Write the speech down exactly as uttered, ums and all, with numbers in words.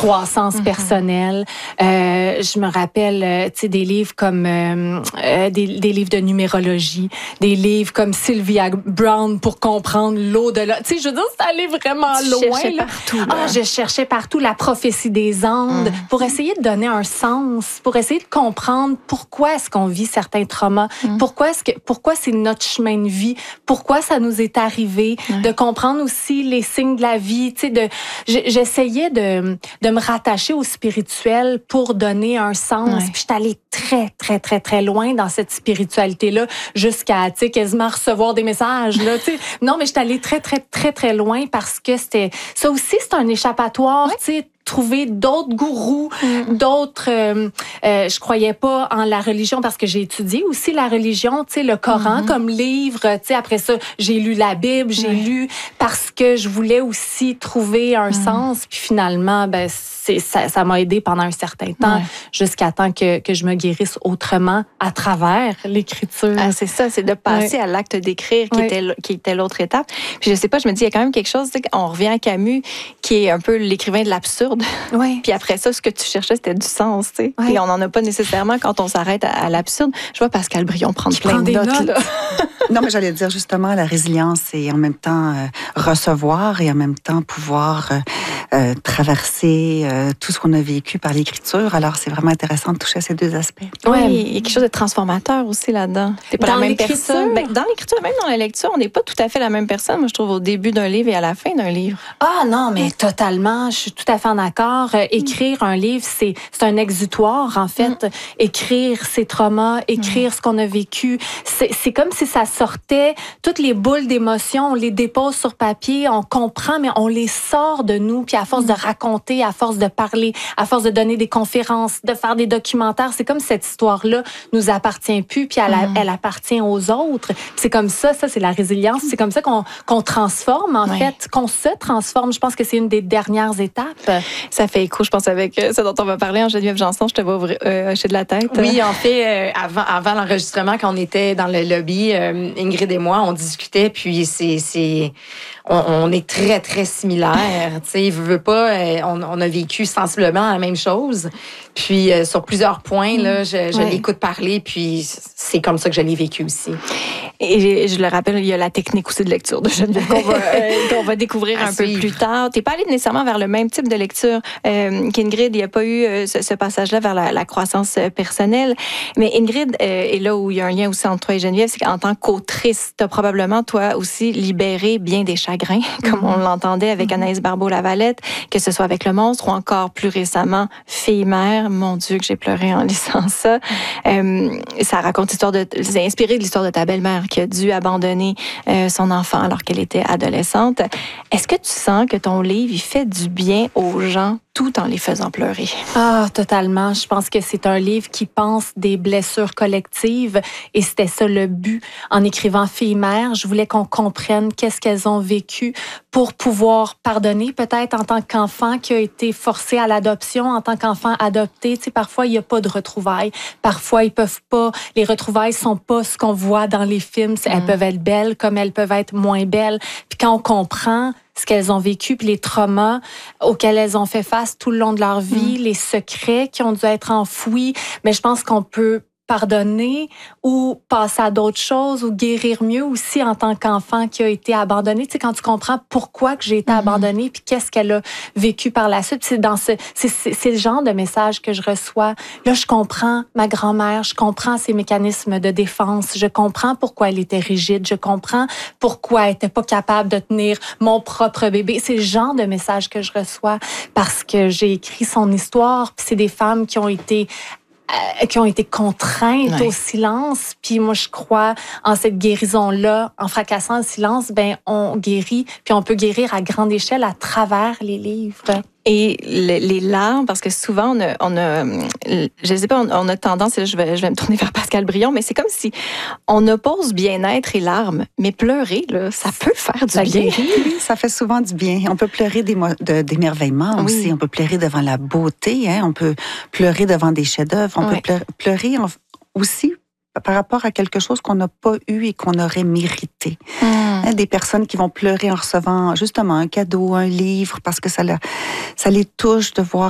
croissance Mm-hmm. personnelle. Euh, je me rappelle, euh, tu sais, des livres comme euh, euh, des, des livres de numérologie, des livres comme Sylvia Brown pour comprendre l'au-delà. Tu sais, je veux dire, c'est allé vraiment tu loin. cherchais Là. partout. Là. Ah, je cherchais partout la prophétie des Andes Mm. pour essayer de donner un sens, pour essayer de comprendre pourquoi est-ce qu'on vit certains traumas, Mm. pourquoi est-ce que pourquoi c'est notre chemin de vie, pourquoi ça nous est arrivé, Ouais. de comprendre aussi les signes de la vie. Tu sais, de j'essayais de de me rattacher au spirituel pour donner un sens. Ouais. Puis j'étais allée très très très très loin dans cette spiritualité là, jusqu'à tu sais quasiment recevoir des messages là. Tu sais, non mais j'étais allée très très très très loin parce que c'était ça aussi c'est un échappatoire. Ouais. Tu sais. Trouver d'autres gourous, Mm. d'autres... Euh, euh, je croyais pas en la religion parce que j'ai étudié aussi la religion, tu sais, le Coran Mm-hmm. comme livre. Tu sais, après ça, j'ai lu la Bible, j'ai Ouais. lu parce que je voulais aussi trouver un Mm. sens. Puis finalement, ben c'est ça, ça m'a aidé pendant un certain temps, Ouais. jusqu'à temps que que je me guérisse autrement à travers l'écriture. Ah, c'est ça, c'est de passer Ouais. à l'acte d'écrire qui Ouais. était l- qui était l'autre étape. Puis je sais pas, je me dis il y a quand même quelque chose, tu sais, on revient à Camus qui est un peu l'écrivain de l'absurde. Ouais. Puis après ça, ce que tu cherchais, c'était du sens, tu sais. Ouais. Puis on n'en a pas nécessairement quand on s'arrête à, à l'absurde. Je vois Pascal Brion prendre plein prend de des notes, notes. là. Non, mais j'allais dire justement la résilience et en même temps euh, recevoir et en même temps pouvoir euh, euh, traverser euh, tout ce qu'on a vécu par l'écriture. Alors, c'est vraiment intéressant de toucher à ces deux aspects. Ouais, il y a quelque chose de transformateur aussi là-dedans. T'es pas Dans la même l'écriture? personne. Ben, dans l'écriture, même dans la lecture, on n'est pas tout à fait la même personne. Moi, je trouve au début d'un livre et à la fin d'un livre. Ah non, mais totalement, je suis tout à fait en accord. Euh, écrire un livre, c'est c'est un exutoire en fait. Écrire ses traumas, écrire ce qu'on a vécu, c'est c'est comme si ça sortait toutes les boules d'émotions, on les dépose sur papier, on comprend mais on les sort de nous, puis à force de raconter, à force de parler, à force de donner des conférences, de faire des documentaires, c'est comme si cette histoire-là nous appartient plus puis elle, a- elle appartient aux autres. Puis c'est comme ça, ça c'est la résilience, c'est comme ça qu'on qu'on transforme en Ouais. fait, qu'on se transforme. Je pense que c'est une des dernières étapes. Ça fait écho, je pense, avec euh, ce dont on va parler en Geneviève Janson. Je te vois ouvrir, euh, hocher de la tête. Oui, en fait, euh, avant, avant l'enregistrement, quand on était dans le lobby, euh, Ingrid et moi, on discutait, puis c'est, c'est, on, on est très, très similaires. Tu sais, veut, veut pas, euh, on, on a vécu sensiblement la même chose. Puis, euh, sur plusieurs points, là, je, je Ouais. l'écoute parler, puis c'est comme ça que je l'ai vécu aussi. Et je le rappelle, il y a la technique aussi de lecture de Geneviève qu'on va, euh, qu'on va découvrir À un peu suivre. plus tard. T'es pas allé nécessairement vers le même type de lecture euh, qu'Ingrid. Il n'y a pas eu euh, ce, ce passage-là vers la, la croissance euh, personnelle. Mais Ingrid, euh, et là où il y a un lien aussi entre toi et Geneviève, c'est qu'en tant qu'autrice, t'as probablement, toi aussi, libéré bien des chagrins, comme on l'entendait avec Anaïs Barbeau-Lavalette, que ce soit avec Le Monstre ou encore plus récemment, Fille-mère. Mon Dieu, que j'ai pleuré en lisant ça. Euh, ça raconte l'histoire de... C'est inspiré de l'histoire de ta belle-mère qui a dû abandonner euh, son enfant alors qu'elle était adolescente. Est-ce que tu sens que ton livre, il fait du bien aux gens tout en les faisant pleurer? Ah, totalement. Je pense que c'est un livre qui pense des blessures collectives et c'était ça le but. En écrivant Fille-mère, je voulais qu'on comprenne qu'est-ce qu'elles ont vécu pour pouvoir pardonner peut-être en tant qu'enfant qui a été forcé à l'adoption, en tant qu'enfant adopté. Tu sais, parfois, il n'y a pas de retrouvailles. Parfois, ils peuvent pas, les retrouvailles sont pas ce qu'on voit dans les films. Elles peuvent être belles comme elles peuvent être moins belles. Puis quand on comprend ce qu'elles ont vécu, puis les traumas auxquels elles ont fait face tout le long de leur vie, mm. les secrets qui ont dû être enfouis, mais je pense qu'on peut pardonner ou passer à d'autres choses ou guérir mieux aussi en tant qu'enfant qui a été abandonné. Tu sais, quand tu comprends pourquoi que j'ai été mm-hmm. abandonnée puis qu'est-ce qu'elle a vécu par la suite, c'est dans ce, c'est, c'est, c'est le genre de message que je reçois. Là, je comprends ma grand-mère, je comprends ses mécanismes de défense, je comprends pourquoi elle était rigide, je comprends pourquoi elle était pas capable de tenir mon propre bébé. C'est le genre de message que je reçois parce que j'ai écrit son histoire puis c'est des femmes qui ont été Euh, qui ont été contraintes ouais. au silence. Puis moi, je crois en cette guérison-là. En fracassant le silence, ben on guérit. Puis on peut guérir à grande échelle à travers les livres. Et le, les larmes, parce que souvent, on a, on a je sais pas, on, on a tendance, je vais, je vais me tourner vers Pascal Brion, mais c'est comme si on oppose bien-être et larmes. Mais pleurer, là, ça peut faire du ça bien. Guérit. Oui, ça fait souvent du bien. On peut pleurer d'émo- de, d'émerveillement oui. aussi. On peut pleurer devant la beauté. Hein? On peut pleurer devant des chefs-d'œuvre. On ouais. peut pleurer en, aussi par rapport à quelque chose qu'on n'a pas eu et qu'on aurait mérité. Mmh. Hein, des personnes qui vont pleurer en recevant justement un cadeau, un livre, parce que ça, leur, ça les touche de voir